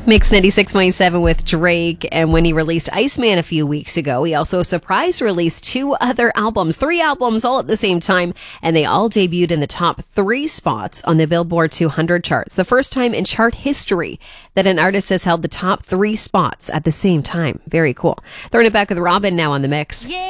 Mix 96.7 with Drake, and when he released Iceman a few weeks ago, he also surprise released 2 other albums, 3 albums all at the same time, and they all debuted in the top 3 spots on the Billboard 200 charts. The first time in chart history that an artist has held the top 3 spots at the same time. Very cool. Throwing it back with Robin now on the mix.